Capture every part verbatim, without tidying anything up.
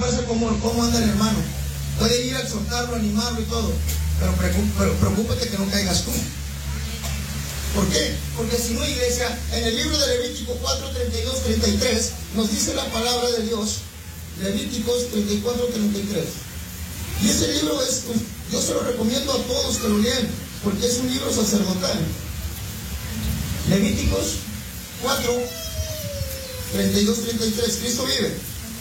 preocuparse cómo, cómo anda el hermano. Puede ir a exhortarlo, animarlo y todo, pero, pero preocúpate que no caigas tú. ¿Por qué? Porque si no, iglesia, en el libro de Levítico cuatro, treinta y dos, treinta y tres, nos dice la palabra de Dios, Levíticos treinta y cuatro, treinta y tres. Y ese libro es, yo se lo recomiendo a todos que lo lean, porque es un libro sacerdotal. Levíticos cuatro, treinta y dos, treinta y tres, Cristo vive.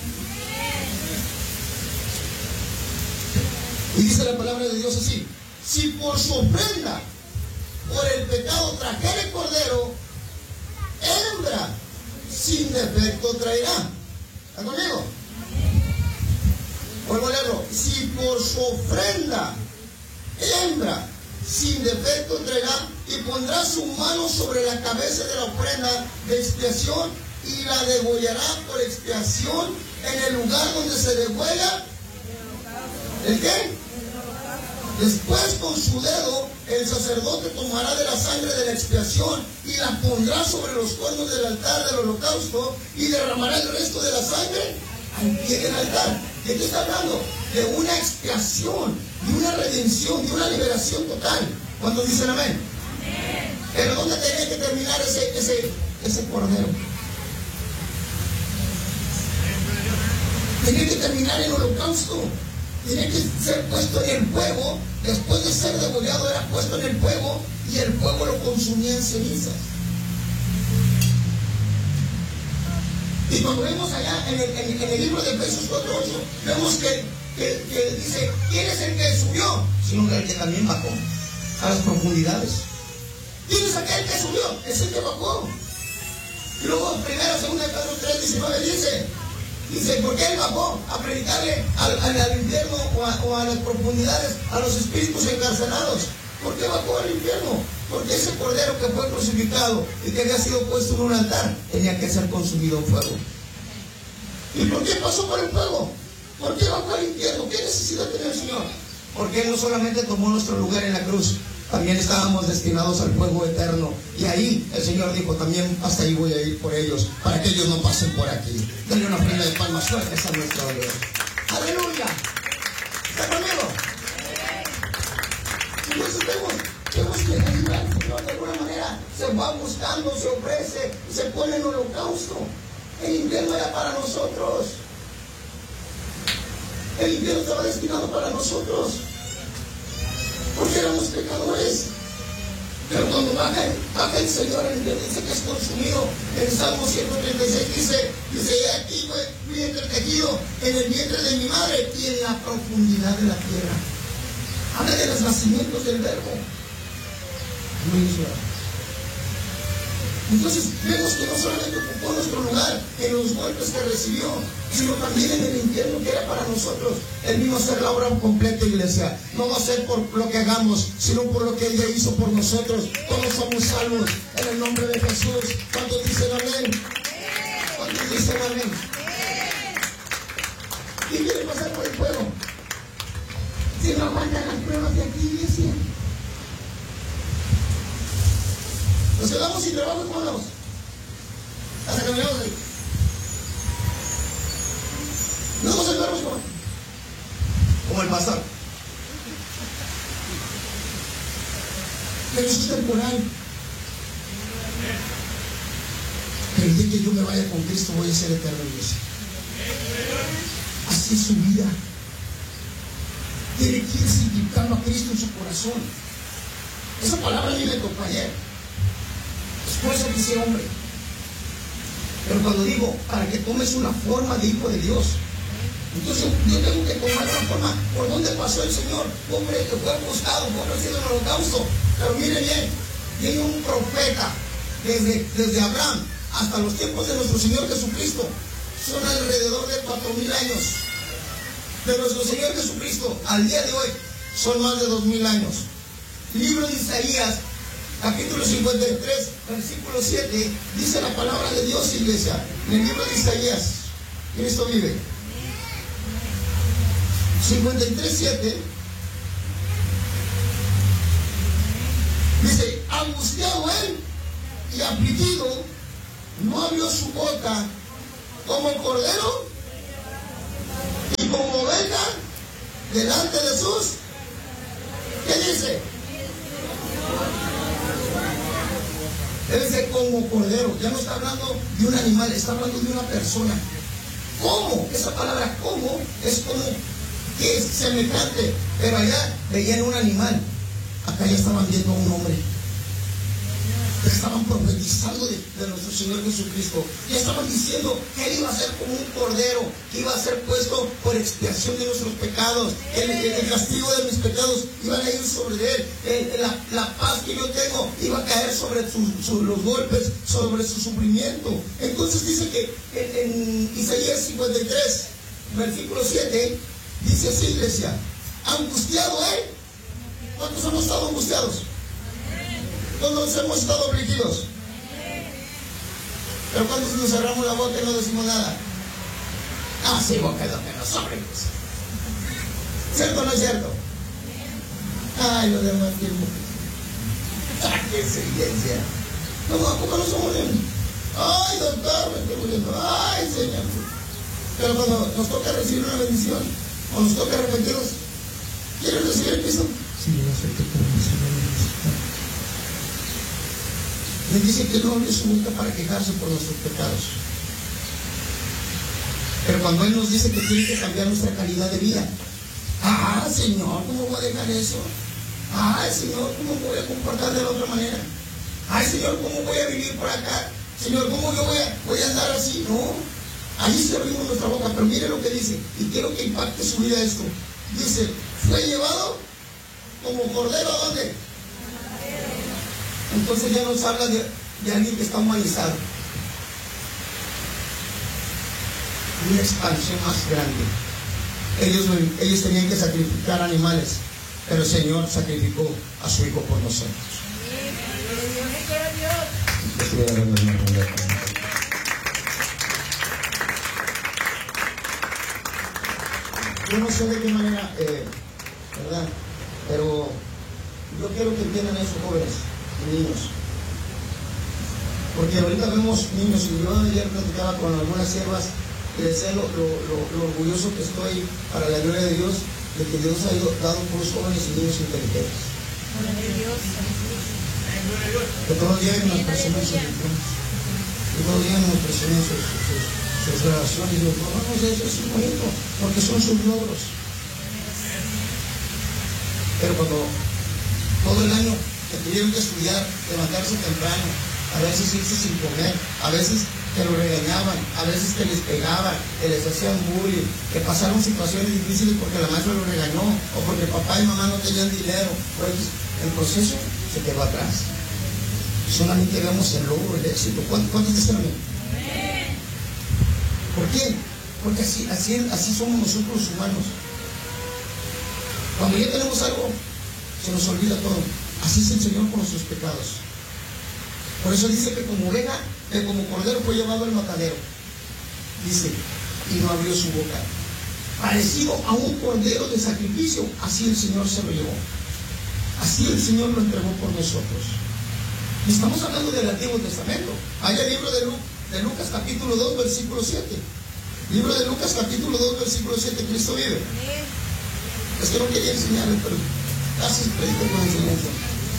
Y dice la palabra de Dios así: si por su ofrenda por el pecado trajere cordero, hembra sin defecto traerá. ¿Está conmigo? Vuelvo a leerlo. Si por su ofrenda hembra sin defecto traerá, y pondrá su mano sobre la cabeza de la ofrenda de expiación y la degollará por expiación en el lugar donde se degüella. ¿El qué? Después con su dedo el sacerdote tomará de la sangre de la expiación y la pondrá sobre los cuernos del altar del holocausto y derramará el resto de la sangre al pie del altar. ¿De qué está hablando? De una expiación, de una redención, de una liberación total. ¿Cuántos dicen amén? Amén. Pero ¿dónde tenía que terminar ese, ese, ese cordero? Tenía que terminar en el holocausto. Tenía que ser puesto en el fuego. Después de ser degollado era puesto en el fuego y el fuego lo consumía en cenizas. Y cuando vemos allá en el, en, en el libro de Efesios cuatro, ocho, vemos que, que, que dice: ¿quién es el que subió? Sino el que también bajó a las profundidades. ¿Quién es aquel que subió? Es el que bajó. Y luego primero, segunda de Pedro tres, diecinueve dice Dice, ¿por qué él bajó a predicarle al, al, al infierno o a, o a las profundidades, a los espíritus encarcelados? ¿Por qué bajó al infierno? Porque ese cordero que fue crucificado y que había sido puesto en un altar tenía que ser consumido en fuego. ¿Y por qué pasó por el fuego? ¿Por qué bajó al infierno? ¿Qué necesidad tenía el Señor? Porque Él no solamente tomó nuestro lugar en la cruz, también estábamos destinados al fuego eterno. Y ahí el Señor dijo, también hasta ahí voy a ir por ellos, para que ellos no pasen por aquí. Denle una ofrenda de palmas fuertes a nuestro Dios. ¡Aleluya! ¿Está conmigo? Entonces vemos, vemos que el Señor de alguna manera se va buscando, se ofrece, se pone en holocausto. El infierno era para nosotros. El infierno estaba destinado para nosotros, porque éramos pecadores. Pero cuando baja, baja el Señor, el Dios dice que es consumido. En Salmo ciento treinta y seis dice, dice, he aquí fui entretejido en el vientre de mi madre y en la profundidad de la tierra. Habla de los nacimientos del verbo. Entonces vemos que no solamente ocupó nuestro lugar en los golpes que recibió, sino también en el infierno que era para nosotros. Él vino a hacer la obra completa, iglesia. No va a ser por lo que hagamos, sino por lo que Él ya hizo por nosotros. Todos somos salvos en el nombre de Jesús. ¿Cuántos dicen amén? ¿Cuántos dicen amén? ¿Quién quiere pasar por el fuego? Si no aguantan las pruebas de aquí, iglesia. Nos quedamos sin trabajo, hermanos. Hasta que venimos ahí. No somos enfermos como, como el pasado. Pero eso es temporal. Pero el día que yo me vaya con Cristo voy a ser eterno, iglesia. Así es su vida. Tiene que ir significando a Cristo en su corazón. Esa palabra a mí me tocó ayer. Es por eso que hice hombre. Pero cuando digo, para que tomes una forma de hijo de Dios, entonces yo tengo que tomar una forma. ¿Por dónde pasó el Señor? Hombre que fue buscado, fue ofrecido en el holocausto. Pero mire bien, tiene un profeta desde, desde Abraham hasta los tiempos de nuestro Señor Jesucristo. Son alrededor de cuatro mil años. De nuestro Señor Jesucristo al día de hoy son más de dos mil años. Libro de Isaías, capítulo cincuenta y tres, versículo siete, dice la palabra de Dios, iglesia. En el libro de Isaías, Cristo vive. cincuenta y tres, siete, dice, angustiado él y afligido, no abrió su boca como el cordero, y delante de sus. ¿Qué dice? Debe ser como cordero. Ya no está hablando de un animal, está hablando de una persona. ¿Cómo? Esa palabra como es como que es semejante. Pero allá veían un animal. Acá ya estaban viendo a un hombre. Estaban profetizando de, de nuestro Señor Jesucristo. Ya estaban diciendo que Él iba a ser como un cordero, que iba a ser puesto por expiación de nuestros pecados, que el, el castigo de mis pecados iban a ir sobre Él, el, la, la paz que yo tengo iba a caer sobre su, su, los golpes, sobre su sufrimiento. Entonces dice que en, en Isaías cincuenta y tres, versículo siete, dice así, iglesia: angustiado Él. ¿Cuántos hemos estado angustiados? Todos hemos estado afligidos. Pero cuando nos cerramos la boca y no decimos nada. Ah, sí, boca es lo que nos sobra. ¿Cierto o no es cierto? Ay, lo demás tiempo. Ah, qué experiencia. No, ¿a poco no somos bien? Ay, doctor, me estoy muriendo. Ay, Señor. Pero cuando nos toca recibir una bendición, o nos toca arrepentirnos, ¿quieres recibir el Cristo? Sí, yo acepto que recibir. Le dice que no abrió su boca para quejarse por nuestros pecados. Pero cuando Él nos dice que tiene que cambiar nuestra calidad de vida, ah, Señor, ¿cómo voy a dejar eso? Ay, Señor, ¿cómo voy a comportar de la otra manera? Ay, Señor, ¿cómo voy a vivir por acá? Señor, ¿cómo yo voy a, voy a andar así? No, ahí se abrimos nuestra boca. Pero mire lo que dice, y quiero que impacte su vida esto. Dice, fue llevado como cordero ¿a dónde? Entonces ya nos habla de, de alguien que está humanizado. Una expansión más grande. Ellos, ellos tenían que sacrificar animales, pero el Señor sacrificó a su Hijo por nosotros. Yo no sé de qué manera, eh, ¿verdad? Pero yo quiero que entiendan eso, jóvenes y niños. Porque ahorita vemos niños, y yo ayer platicaba con algunas siervas y decía lo, lo, lo, lo orgulloso que estoy, para la gloria de Dios, de que Dios ha dado puros jóvenes y niños inteligentes. Que todos los días nos presionan sus diplomas, que todos los días nos presionan sus, sus, sus grabaciones. Y digo, no, no, eso es bonito, porque son sus logros. Pero cuando todo el año que tuvieron que estudiar, levantarse temprano, a veces irse sin comer, a veces que lo regañaban, a veces que les pegaban, que les hacían bullying, que pasaron situaciones difíciles porque la maestra lo regañó, o porque papá y mamá no tenían dinero, pues el proceso se quedó atrás. Solamente vemos el logro, el éxito. ¿Cuántos están bien? ¿Por qué? Porque así, así, así somos nosotros los humanos. Cuando ya tenemos algo, se nos olvida todo. Así es el Señor con nuestros pecados. Por eso dice que como oveja, que como cordero fue llevado al matadero. Dice, y no abrió su boca. Parecido a un cordero de sacrificio, así el Señor se lo llevó. Así el Señor lo entregó por nosotros. Y estamos hablando del Antiguo Testamento. Hay el libro de, Lu de Lucas capítulo dos, versículo siete. Libro de Lucas capítulo dos, versículo siete. Cristo vive. Es que no quería enseñarle, pero casi predico con enseñanza.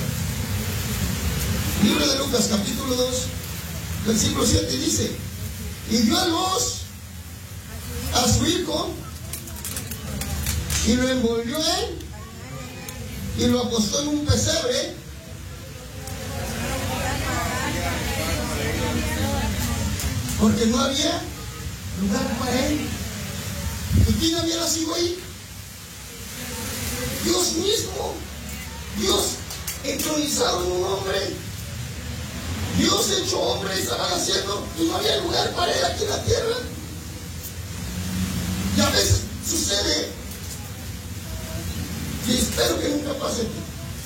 Libro de Lucas capítulo dos, versículo siete dice, y dio a luz a su hijo y lo envolvió él y lo acostó en un pesebre porque no había lugar para él. ¿Y quién había nacido ahí? Dios mismo. Dios entronizado en un hombre. Dios hecho hombre estaba naciendo y no había lugar para él aquí en la tierra. Y a veces sucede, y espero que nunca pase aquí.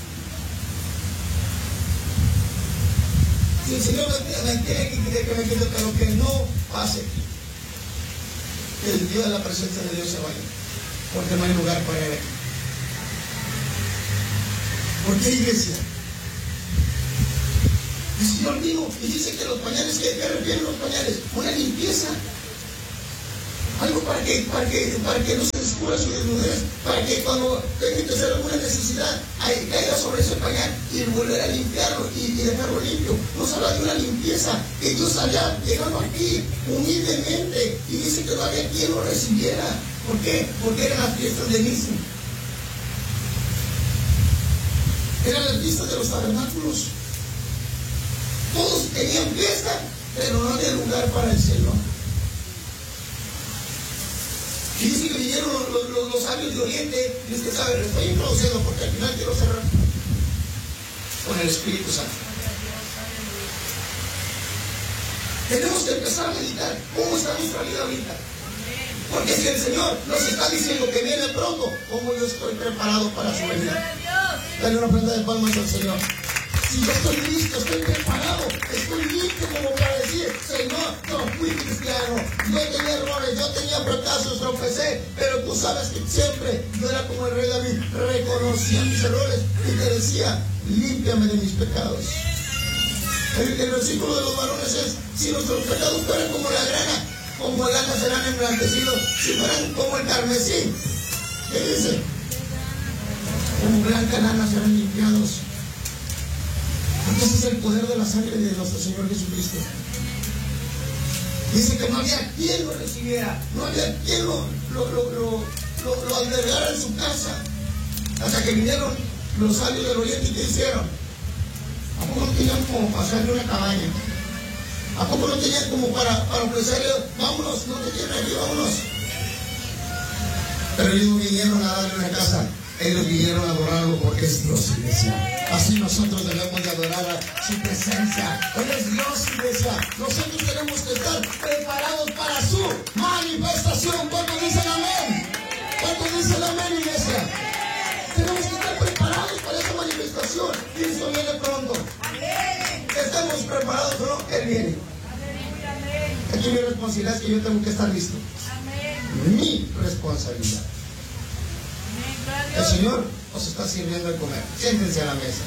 Si el Señor me tiene que quiere que me quede, pero que no pase aquí. Que el Dios de la presencia de Dios se vaya, porque no hay lugar para él aquí. ¿Por qué, iglesia? El Señor vino y dice que los pañales, ¿qué refieren los pañales? Una limpieza. Algo Pues para que, para que, para que no se descubra su desnudez, para que cuando tenga que hacer alguna necesidad, ahí caiga sobre ese pañal y volver a limpiarlo y, y dejarlo limpio. Nos habla de una limpieza que Dios había llegado aquí humildemente y dice que no había quien lo recibiera. ¿Por qué? Porque eran las fiestas de Niso. Eran las fiestas de los tabernáculos. Todos tenían fiesta, pero no había lugar para el Señor. Y dice que vinieron los, los, los sabios de Oriente, y usted sabe, estoy introduciendo porque al final quiero cerrar con el Espíritu Santo. Tenemos que empezar a meditar cómo está nuestra vida ahorita. Porque si el Señor nos está diciendo que viene pronto, ¿cómo yo estoy preparado para su venida? Dale una prenda de palmas al Señor. Si yo estoy listo, estoy preparado, estoy listo como para decir, Señor, yo fui cristiano, yo tenía errores, yo tenía fracasos, tropecé, pero tú sabes que siempre yo era como el rey David, reconocía mis errores y te decía, límpiame de mis pecados. El, el versículo de los varones es, si nuestros pecados fueran como la grana, como el lana serán emblanquecidos, si fueran como el carmesí, ¿qué dice? Como blanca lana serán limpiados. Ese es el poder de la sangre de nuestro Señor Jesucristo. Dice que no había quien lo recibiera, no había quien lo, lo, lo, lo, lo, lo albergara en su casa. Hasta que vinieron los sabios del Oriente y ¿qué hicieron? ¿A poco no tenían como para hacerle una cabaña? ¿A poco no tenían como para, para ofrecerle, vámonos, no te quieren aquí, vámonos? Pero ellos vinieron a darle una casa. Ellos vinieron a adorarlo porque es Dios, iglesia. Así nosotros debemos de adorar a su presencia. Él es Dios, iglesia. Nosotros tenemos que estar preparados para su manifestación. ¿Cuántos dicen amén? ¿Cuántos dicen amén, iglesia? Tenemos que estar preparados para esa manifestación. Cristo viene pronto. Estamos preparados, ¿no? Él viene. Aquí mi responsabilidad es que yo tengo que estar listo. Mi responsabilidad. El Señor nos está sirviendo de comer. Siéntense a la mesa.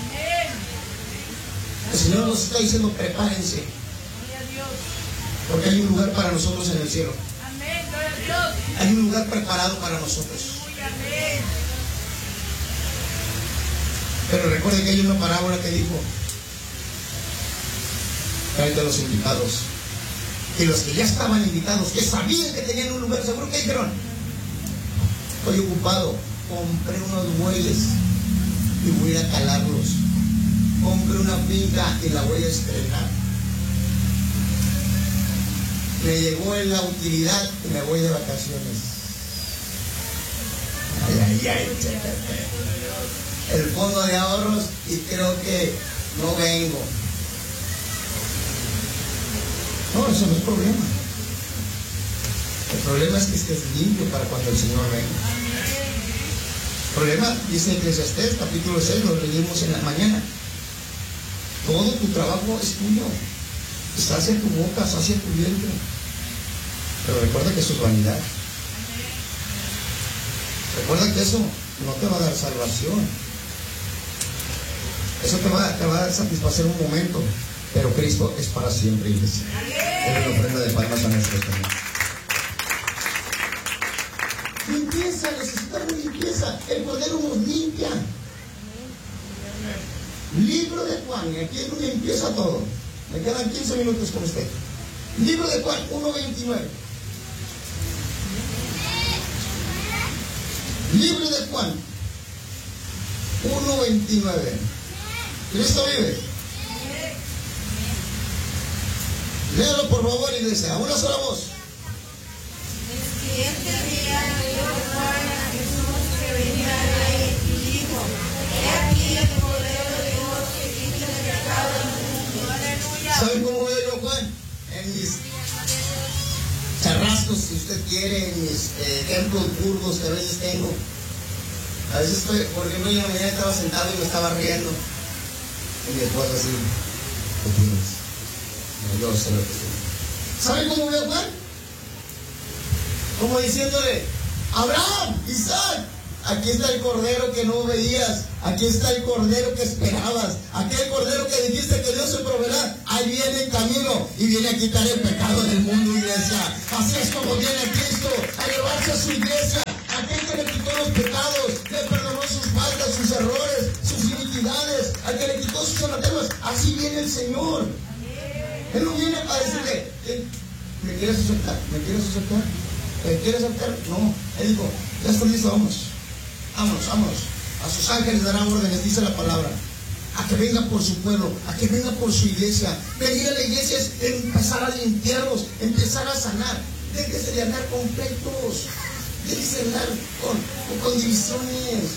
El Señor nos está diciendo, prepárense. Porque hay un lugar para nosotros en el cielo. Hay un lugar preparado para nosotros. Pero recuerden que hay una parábola que dijo, tráete a los invitados. Y los que ya estaban invitados, que sabían que tenían un lugar seguro, ¿qué dijeron? Estoy ocupado, compré unos bueyes y voy a calarlos. Compré una finca y la voy a estrenar. Me llegó en la utilidad y me voy de vacaciones. Ay, ay, ay, chécate. El fondo de ahorros y creo que no vengo. No, eso no es problema. El problema es que estés limpio para cuando el Señor venga. El problema, dice Eclesiastés, capítulo seis, lo leímos en la mañana. Todo tu trabajo es tuyo. Sacia tu boca, sacia tu vientre. Pero recuerda que eso es vanidad. Recuerda que eso no te va a dar salvación. Eso te va, te va a dar satisfacer un momento. Pero Cristo es para siempre, iglesia. Él lo ofrenda de palmas a nuestro Señor. Limpieza, necesitamos limpieza. El Cordero nos limpia. Libro de Juan, y aquí es donde empieza todo. Me quedan quince minutos con usted. Libro de Juan, uno veintinueve. Libro de Juan, uno veintinueve. ¿Cristo vive? Léalo por favor, iglesia, a una sola voz. El siguiente día vio Juan a Jesús que venía de él y dijo: He aquí el Cordero de Dios que quita el pecado del mundo. Aleluya. ¿Saben cómo veo yo, Juan? En mis charrascos, si usted quiere, en mis eh, ejemplos burdos que a veces tengo. A veces estoy, por ejemplo, yo en la mañana estaba sentado y me estaba riendo. Y mi esposa así, ¿qué tienes? No, yo sé lo que estoy. ¿Saben cómo veo, Juan? Como diciéndole, Abraham, Isaac, aquí está el cordero que no veías, aquí está el cordero que esperabas, aquel cordero que dijiste que Dios se proveerá, ahí viene en camino y viene a quitar el pecado del mundo, iglesia. Así es como viene Cristo a llevarse a su iglesia, aquel que le quitó los pecados, le perdonó sus faltas, sus errores, sus iniquidades, al que le quitó sus anatemas. Así viene el Señor. Él no viene para decirle, ¿me quieres aceptar? ¿Me quieres aceptar? ¿Me quieres aceptar? No. Él dijo, ya estoy listo, vamos. Vámonos, vámonos. A sus ángeles darán órdenes, dice la palabra. A que venga por su pueblo, a que venga por su iglesia. Venir a la iglesia es empezar a limpiarlos, empezar a sanar. Déjese de andar con pleitos. Déjese de andar con, con, con divisiones.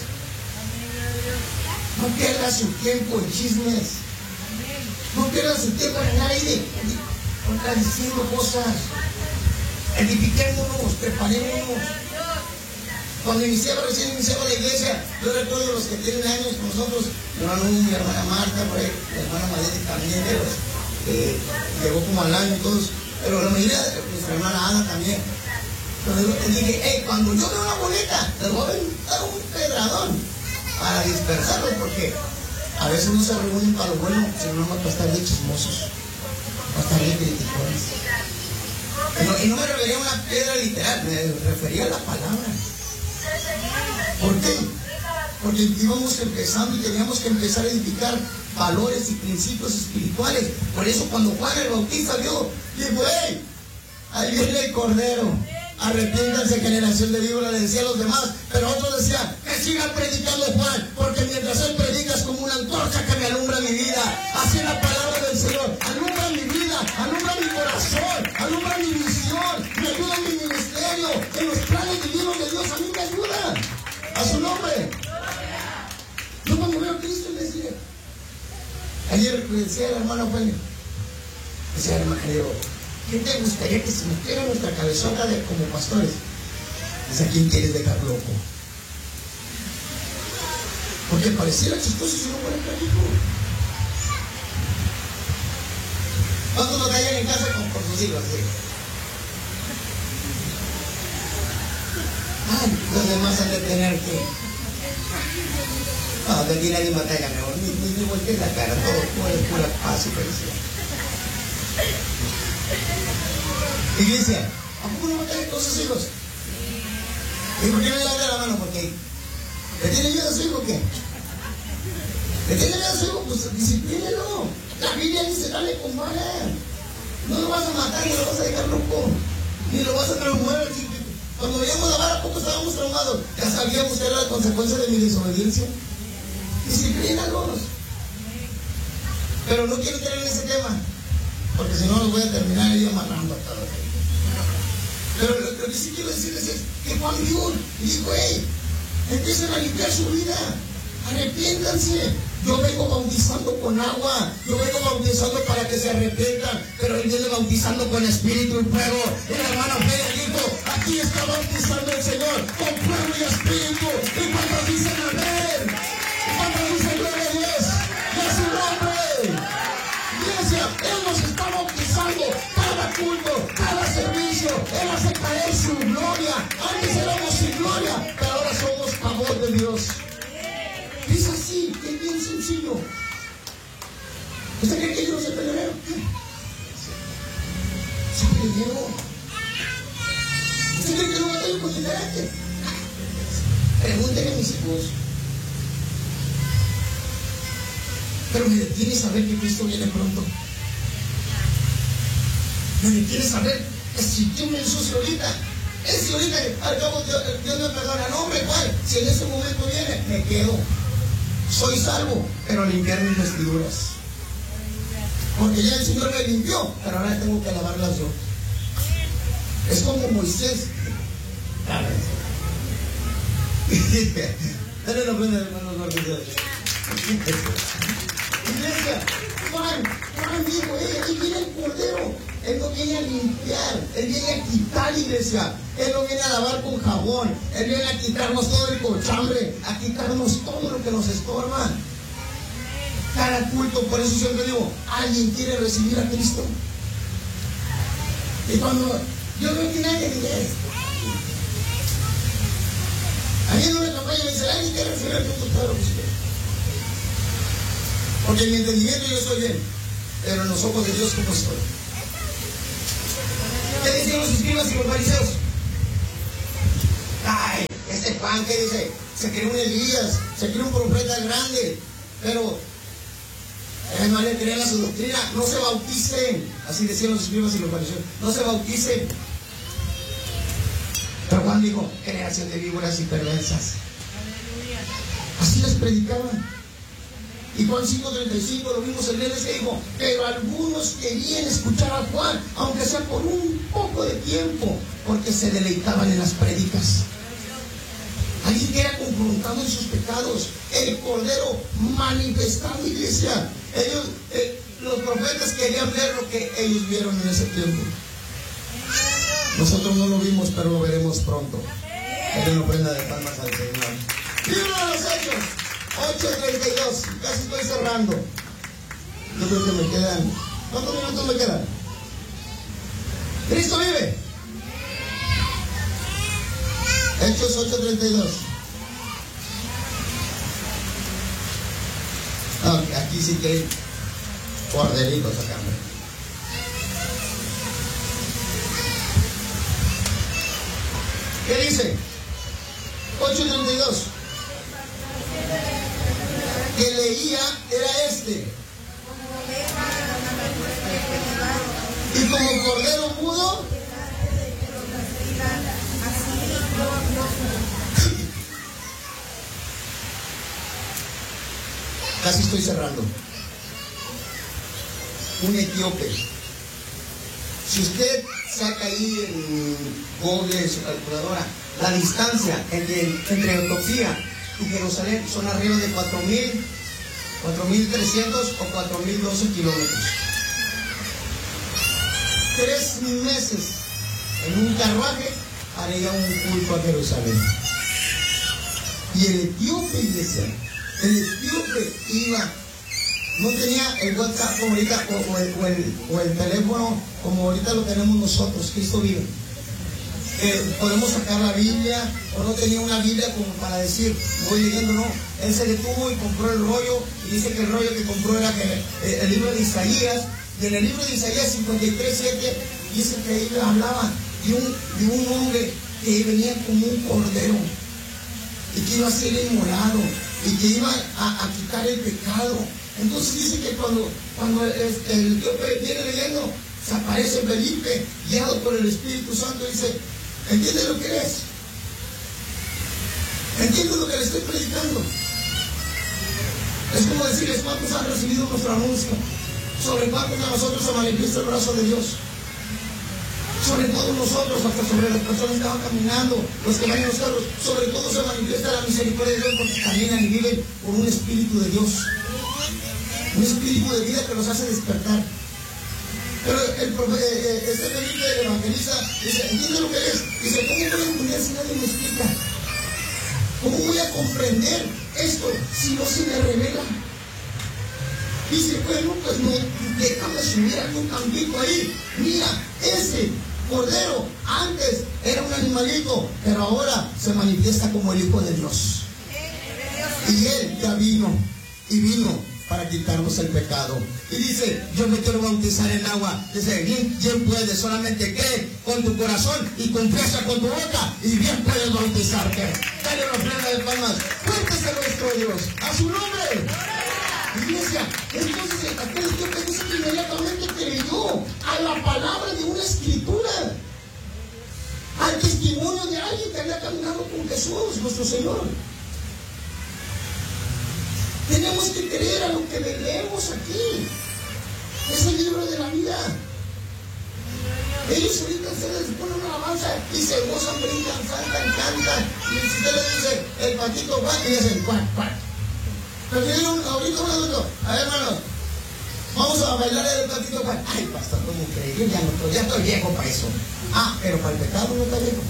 No pierda su tiempo en chismes. No pierda su tiempo en el aire, contradiciendo cosas. Edifiquémonos, preparémonos. Cuando iniciaba, recién iniciaba la iglesia, yo recuerdo los que tienen años con nosotros, mi hermano, mi hermana Marta, por ahí, mi hermana María también, eh, llegó como al año y todos, pero la mayoría, nuestra hermana Ana también. Entonces yo dije, hey, cuando yo veo una boleta, les voy a dar un pedradón para dispersarlos, porque a veces no se reúnen para lo bueno, sino no para estar de chismosos, para estar de criticones. Y no, y no me refería a una piedra literal, me refería a la palabra. ¿Por qué? Porque íbamos empezando y teníamos que empezar a edificar valores y principios espirituales. Por eso cuando Juan el Bautista vio, dijo, hey, ahí viene el Cordero. Arrepiéntanse, generación de víboras, le decía a los demás, pero otros decían, que sigan predicando Juan, porque mientras él predica es como una antorcha que me alumbra mi vida. Así es la palabra del Señor, alumbra mi vida, alumbra mi corazón, alumbra mi visión, me ayuda en mi ministerio, en los planes divinos de Dios, a mí me ayuda. A su nombre. Yo cuando veo a Cristo le decía, ayer le decía a la hermana Eugenia, decía hermana, le digo, ¿qué te gustaría que se metiera en nuestra cabezona de, como pastores? Dice, ¿a quién quieres dejar loco? Porque pareciera chistoso si no fuera práctico. ¿Cuántos no callan en casa con, con sus hijos? ¿Sí? Ay, los demás han de tener que... No, de aquí nadie batalla mejor, ni, ni, ni voltees la cara, todo, todo es pura paz y felicidad. Iglesia, ¿a poco no batalla con sus hijos? ¿Y por qué no levanta la mano? Porque ¿le tiene miedo a su hijo o qué? ¿Le tiene miedo a su hijo? Pues disciplínelo. La Biblia dice, dale con vara. No lo vas a matar, ni lo vas a dejar loco, ni lo vas a traumar. Cuando veíamos la vara, ¿poco estábamos traumados? Ya sabíamos que era la consecuencia de mi desobediencia. Disciplínalos. Pero no quiero entrar en ese tema, porque si no los voy a terminar ahí amarrando a todos. Pero lo, lo que sí quiero decirles es que Juan vio y dijo, hey, empiecen a limpiar su vida, arrepiéntanse. Yo vengo bautizando con agua, yo vengo bautizando para que se arrepientan, pero él viene bautizando con espíritu y fuego. Y la hermana Fede dijo, aquí está bautizando el Señor con fuego y espíritu. Y cuando dicen amén, y cuando dicen gloria a Dios, y a su nombre, iglesia, Él nos está bautizando cada culto, cada servicio. Él hace caer su gloria. Antes éramos sin gloria, pero ahora somos favor de Dios. Es así, es bien sencillo. ¿Usted cree que yo no soy peleonero? Soy peleonero. ¿Usted cree que no batallo con diferente? Pregúntenle a mis hijos. Pero me detiene saber que Cristo viene pronto. Me detiene saber que si yo me ensucio ahorita, es si ahorita al cabo Dios, Dios me perdona. No, hombre, ¿cuál? Si en ese momento viene, me quedo. Soy salvo, pero limpiar mis vestiduras. Porque ya el Señor me limpió, pero ahora tengo que lavarlas yo. Es como Moisés. Dale la buena, hermanos, Marcos. Iglesia, Juan, Juan dijo, eh, aquí viene el Cordero. Él no viene a limpiar, Él viene a quitar, iglesia. Él no viene a lavar con jabón, Él viene a quitarnos todo el cochambre, a quitarnos todo lo que nos estorba. Cada culto, por eso siempre digo, ¿alguien quiere recibir a Cristo? Y cuando yo veo que nadie dice esto, a mí no me acompaña dice, ay, ¿qué refiere al punto? Claro que sí. Porque en mi entendimiento yo estoy bien, pero en los ojos de Dios, ¿cómo estoy? ¿Qué decían los escribas y los fariseos? Ay, este Juan que dice, se cree un Elías, se cree un profeta grande, pero eh, no le crean a su doctrina, no se bauticen. Así decían los escribas y los fariseos, no se bauticen. Pero Juan dijo, creación de víboras y perversas. Así les predicaban. Y Juan cinco treinta y cinco, lo vimos el viernes que dijo, pero algunos querían escuchar a Juan, aunque sea por un poco de tiempo, porque se deleitaban en las prédicas. Alguien que era confrontado en sus pecados, el Cordero manifestado, iglesia. Ellos, eh, los profetas querían ver lo que ellos vieron en ese tiempo. Nosotros no lo vimos, pero lo veremos pronto. Que una ofrenda de palmas al Señor. Libro de los Hechos, ocho treinta y dos. Casi estoy cerrando. Yo creo que me quedan. ¿Cuántos minutos me quedan? Cristo vive. Hechos ocho treinta y dos. Ah, aquí sí que hay corderitos acá. ¿Qué dice? ocho treinta y dos. Que leía era este. Y como cordero mudo, casi estoy cerrando. Un etíope. Si usted saca ahí en Google, su calculadora, la distancia entre, entre Etiopía y Jerusalén son arriba de cuatro mil trescientos o cuatro mil doce kilómetros. Tres meses en un carruaje haría un culto a Jerusalén. Y el etíope, iglesia, el etíope iba, no tenía el WhatsApp como ahorita, o, o, el, o, el, o el teléfono como ahorita lo tenemos nosotros. Cristo vive. Eh, podemos sacar la Biblia, o no tenía una Biblia como para decir, voy leyendo, no. Él se detuvo y compró el rollo, y dice que el rollo que compró era que, eh, el libro de Isaías, y en el libro de Isaías cincuenta y tres siete dice que ahí hablaba de un, de un hombre que venía como un cordero, y que iba a ser inmolado, y que iba a, a quitar el pecado. Entonces dice que cuando, cuando el, el Dios viene leyendo, se aparece Felipe, guiado por el Espíritu Santo, y dice, ¿entiendes lo que es? ¿Entiendes lo que le estoy predicando? Es como decirles, ¿cuántos han recibido nuestro anuncio? Sobre cuántos de nosotros se manifiesta el brazo de Dios. Sobre todos nosotros, hasta sobre las personas que van caminando, los que van en los carros, sobre todo se manifiesta la misericordia de Dios, porque caminan y viven por un Espíritu de Dios. Un espíritu de vida que los hace despertar. Pero el profe, eh, este Felipe, el evangelista, dice, ¿entiende lo que es? Dice, ¿cómo voy a entender si nadie me explica? ¿Cómo voy a comprender esto si no se me revela? Dice, bueno, pues no, déjame subir a un campito ahí. Mira, ese cordero antes era un animalito, pero ahora se manifiesta como el Hijo de Dios. Y él ya vino, y vino para quitarnos el pecado. Y dice, yo me quiero bautizar en agua. Dice, bien, bien puedes, solamente cree con tu corazón y confiesa con tu boca, y bien puedes bautizarte. Dale una ofrenda de palmas. Cuéntese nuestro Dios, a su nombre. Iglesia, entonces aquel etíope dice que inmediatamente creyó a la palabra de una escritura, al testimonio de alguien que había caminado con Jesús, nuestro Señor. Tenemos que creer a lo que leemos aquí. Es el libro de la vida. Ellos ahorita se les pone una alabanza y se gozan, brincan, saltan, cantan. Y si usted le dice el patito Juan, y dicen cuac, cuac. Pero viene ahorita un adulto, a ver, hermanos, vamos a bailar el patito Juan. Ay, pastor, ¿cómo cree? Yo ya no estoy, ya estoy viejo para eso. Ah, pero para el pecado no está viejo.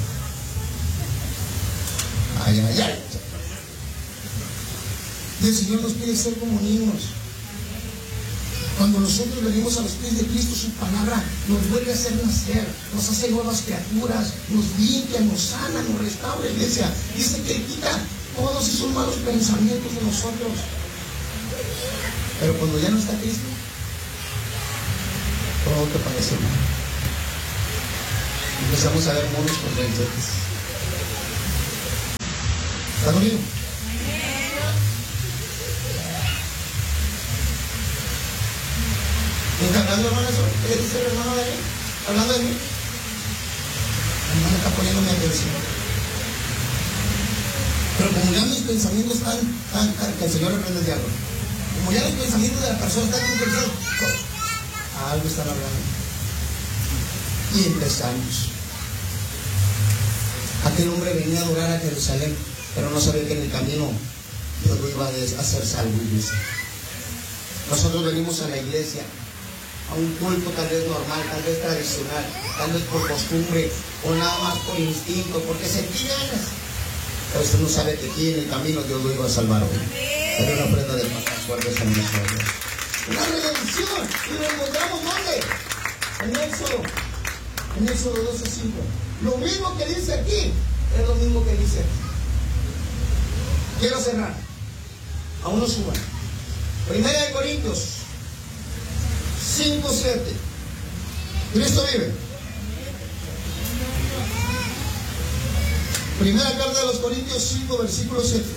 Ay, ay, ay. Y el Señor nos pide ser como niños. Cuando nosotros venimos a los pies de Cristo, su palabra nos vuelve a hacer nacer, nos hace nuevas criaturas, nos limpia, nos sana, nos restaura, iglesia. Dice que quita Todos esos malos pensamientos de nosotros. Pero cuando ya no está Cristo, todo te parece mal. Empezamos a ver monos con renchetes. ¿Está conmigo? ¿Me está hablando, hermano, eso? ¿Qué le dice el hermano de mí? ¿Hablando de mí? El hermano está poniéndome atención. Pero como ya mis pensamientos están, tan, tan, que el Señor reprende el diablo, como ya los pensamientos de la persona están conversados, algo están hablando. Y empezamos. Aquel hombre venía a adorar a Jerusalén, pero no sabía que en el camino Dios lo iba a hacer salvo, iglesia. Nosotros venimos a la iglesia, a un culto tal vez normal, tal vez tradicional, tal vez por costumbre, o nada más por instinto, porque sentí ganas. Pero usted no sabe que aquí en el camino Dios lo iba a salvar hoy. Era una prenda de paz, fuertes en nosotros. Una redención. Y lo encontramos ¿dónde? En Éxodo. En Éxodo doce cinco. Lo mismo que dice aquí, es lo mismo que dice aquí. Quiero cerrar. Aún no suban. Primera de Corintios cinco siete. Cristo vive. Primera carta de los Corintios cinco, versículo siete.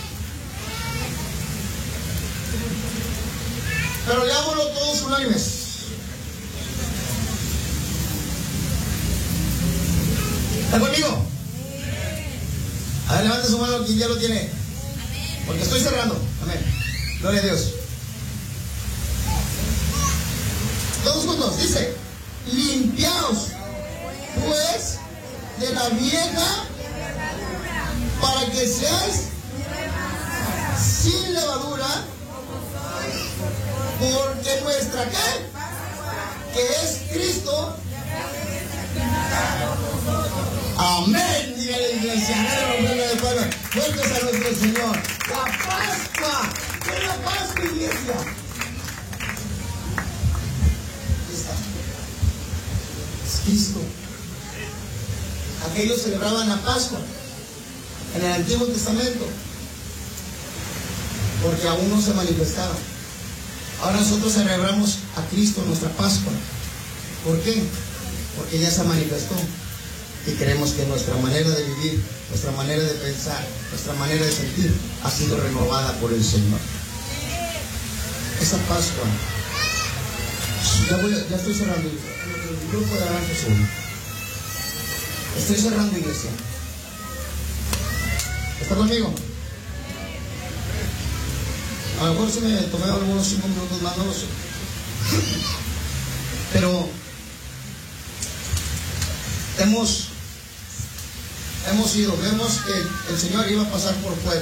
Pero leámoslo todos unánimes. ¿Está conmigo? A ver, levante su mano quien ya lo tiene. Porque estoy cerrando. Amén. Gloria a Dios. Todos juntos, dice: limpiaos pues de la vieja para que seáis sin levadura, porque nuestra ¿qué? Que es Cristo. Amén, diga la iglesia. Fuertes a nuestro Señor. La Pascua. ¿Qué es la Pascua, iglesia? Aquí está. Es Cristo. Aquellos celebraban la Pascua en el Antiguo Testamento porque aún no se manifestaba. Ahora nosotros celebramos a Cristo nuestra Pascua. ¿Por qué? Porque ya se manifestó y creemos que nuestra manera de vivir, nuestra manera de pensar, nuestra manera de sentir ha sido renovada por el Señor. Esa Pascua, ya, voy a, ya estoy cerrando, el grupo de alabanza sube. Estoy cerrando, iglesia. ¿Está conmigo? A lo mejor si me tomé algunos cinco minutos más, no lo sé. Pero hemos hemos ido, vemos que el Señor iba a pasar por fuego.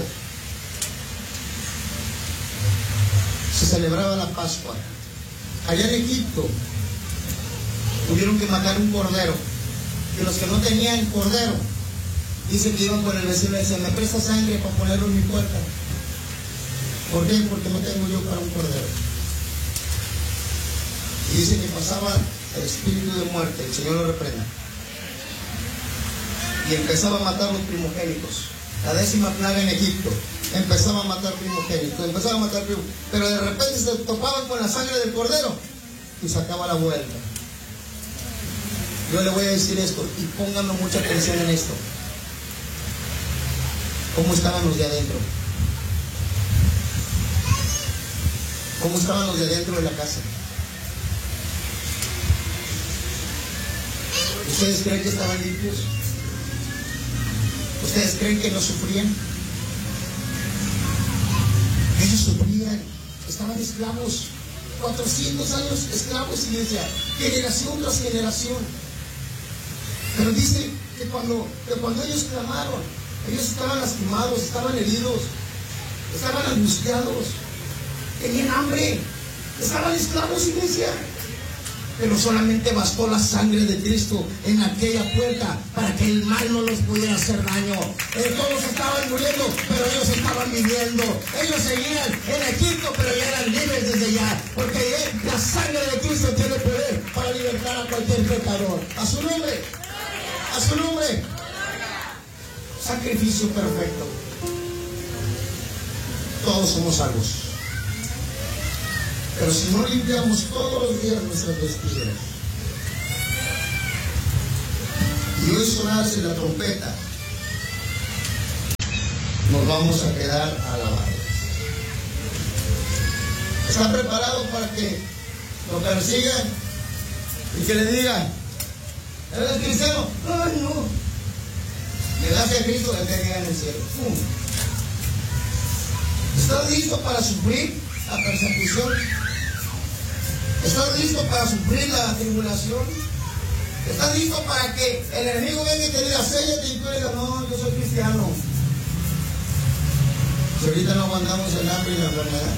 Se celebraba la Pascua. Allá en Egipto tuvieron que matar un cordero. Y los que no tenían cordero, dicen que iban con el vecino y decían: me presta sangre para ponerlo en mi puerta. ¿Por qué? Porque no tengo yo para un cordero. Y dice que pasaba el espíritu de muerte, el Señor lo reprenda. Y empezaba a matar los primogénitos. La décima plaga en Egipto. Empezaba a matar primogénitos, empezaba a matar primogénitos. Pero de repente se topaban con la sangre del cordero y sacaba la vuelta. Yo le voy a decir esto, y pónganme mucha atención en esto. ¿Cómo estaban los de adentro? ¿Cómo estaban los de adentro de la casa? ¿Ustedes creen que estaban limpios? ¿Ustedes creen que no sufrían? Ellos sufrían, estaban esclavos, cuatrocientos años esclavos, iglesia, generación tras generación. Pero dice que cuando, que cuando ellos clamaron, ellos estaban lastimados, estaban heridos, estaban angustiados, tenían hambre, estaban esclavos, iglesia. Pero solamente bastó la sangre de Cristo en aquella puerta para que el mal no los pudiera hacer daño. Eh, todos estaban muriendo, pero ellos estaban viviendo. Ellos seguían en Egipto, pero ya eran libres desde ya. Porque eh, la sangre de Cristo tiene poder para libertar a cualquier pecador. A su nombre. A su nombre. Sacrificio perfecto. todos somos salvos. Pero si no limpiamos todos los días nuestras vestiduras, y hoy sonarse la trompeta, nos vamos a quedar alabados. ¿Está preparado para que lo persigan y que le digan: ¿eres cristiano? Ay, no. Llegaste a Cristo, Él te llega en el cielo. ¡Pum! ¿Estás listo para sufrir la persecución? ¿Estás listo para sufrir la tribulación? ¿Estás listo para que el enemigo venga y te diga: séllate, y tú digas: no, yo soy cristiano? Si ahorita no aguantamos el hambre y la enfermedad,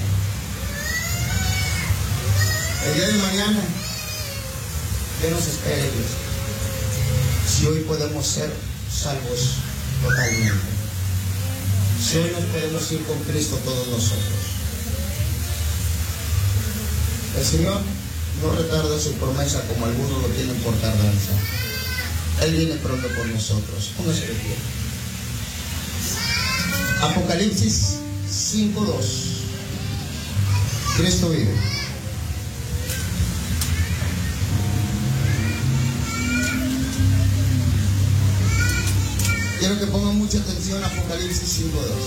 el día de mañana, ¿qué nos espera, Dios? Si hoy podemos ser salvos totalmente, si hoy nos podemos ir con Cristo todos nosotros. El Señor no retarda su promesa como algunos lo tienen por tardanza. Él viene pronto por nosotros. Póngase de pie. Apocalipsis cinco dos. Cristo vive. Quiero que pongan mucha atención a Apocalipsis cinco dos.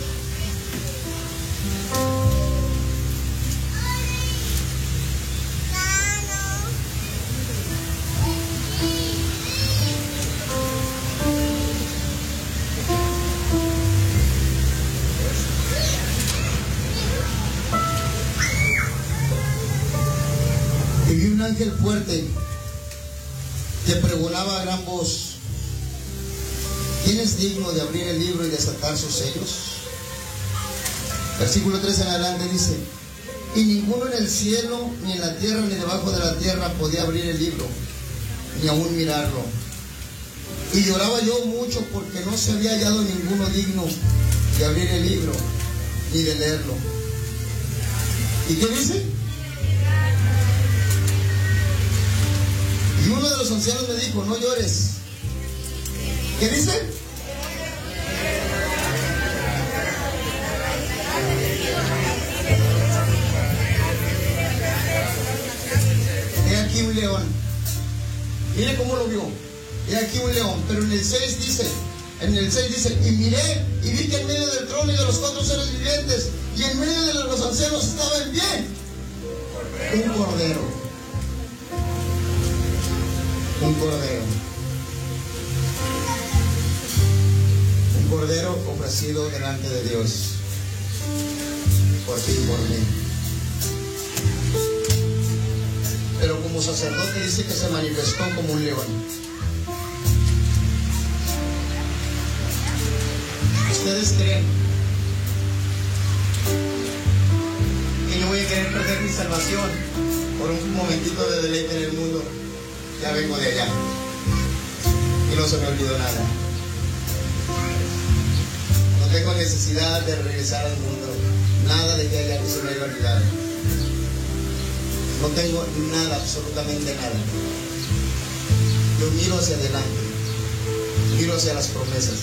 Y vi un ángel fuerte que pregonaba a gran voz: ¿quién es digno de abrir el libro y desatar sus sellos? Versículo tres en adelante dice: y ninguno en el cielo, ni en la tierra, ni debajo de la tierra podía abrir el libro, ni aún mirarlo. Y lloraba yo mucho porque no se había hallado ninguno digno de abrir el libro, ni de leerlo. ¿Y qué dice? Y uno de los ancianos me dijo: no llores. ¿Qué dice? He aquí un león. Mire cómo lo vio. He aquí un león. Pero en el seis dice, en el seis dice: y miré y vi que en medio del trono y de los cuatro seres vivientes y en medio de los ancianos estaba en pie un cordero. Un cordero. Un cordero ofrecido delante de Dios por ti y por mí. Pero como sacerdote dice que se manifestó como un león. ¿Ustedes creen que yo voy a querer perder mi salvación por un momentito de deleite en el mundo? Ya vengo de allá y no se me olvidó nada. No tengo necesidad de regresar al mundo. Nada de que allá que se me haya olvidado. No tengo nada, absolutamente nada. Yo miro hacia adelante, miro hacia las promesas.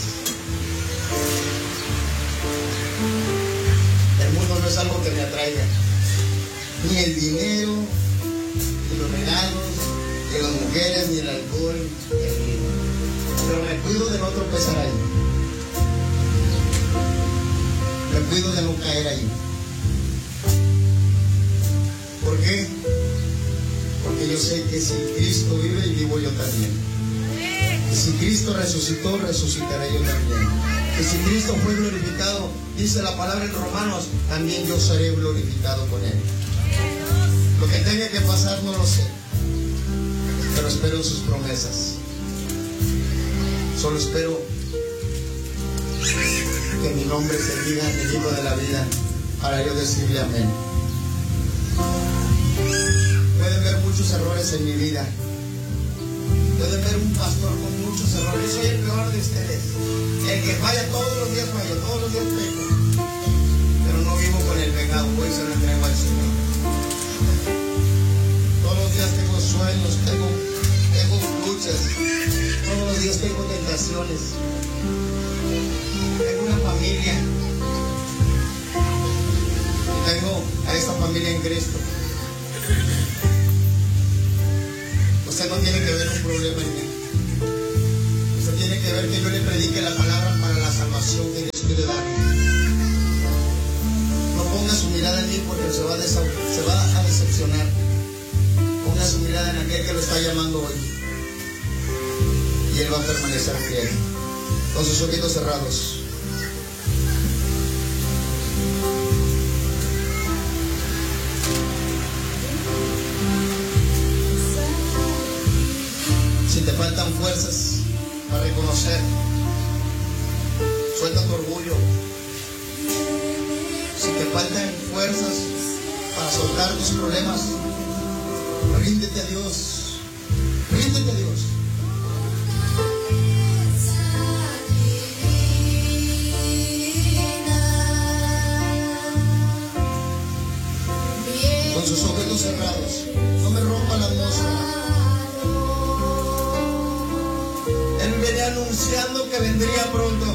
El mundo no es algo que me atraiga, ni el dinero, ni los regalos, ni las mujeres, ni el alcohol, el vino. Pero me cuido de no tropezar ahí. Me cuido de no caer ahí. ¿Por qué? Porque yo sé que si Cristo vive y vivo yo también. Y si Cristo resucitó, resucitaré yo también. Y si Cristo fue glorificado, dice la palabra en Romanos, también yo seré glorificado con Él. Lo que tenga que pasar no lo sé, pero espero en sus promesas. Solo espero que mi nombre se diga en el libro de la vida para yo decirle amén. Pueden ver muchos errores en mi vida. Pueden ver un pastor con muchos errores. Yo soy el peor de ustedes. El que falla todos los días fallo, todos los días peco. Pero no vivo con el pecado, hoy se lo entrego al Señor. Todos los días tengo sueños, tengo, tengo luchas. Todos los días tengo tentaciones. Tengo una familia. familia en Cristo. Usted no tiene que ver un problema en mí. Usted tiene que ver que yo le predique la palabra para la salvación que Dios quiere darle. No ponga su mirada en mí porque se va a, desa- se va a decepcionar. Ponga su mirada en aquel que lo está llamando hoy. Y Él va a permanecer fiel. Con sus ojitos cerrados. Si te faltan fuerzas para reconocer, suelta tu orgullo. Si te faltan fuerzas para soltar tus problemas, ríndete a Dios. Ríndete a Dios. Con sus ojitos cerrados, no me rompa la atmósfera. Él viene anunciando que vendría pronto.